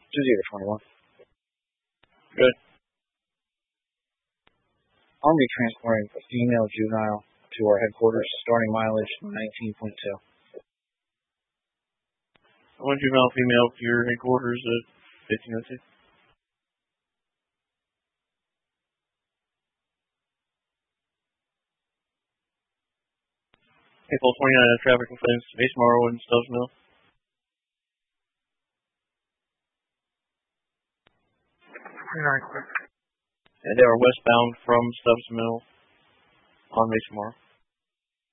2021. Good. Army transporting a female juvenile to our headquarters, starting mileage 19.2. One juvenile female to your headquarters at 1502. April 29 traffic complaints, Base Morrow and Stubbs Mill. And they are westbound from Stubbs Mill on Base Morrow.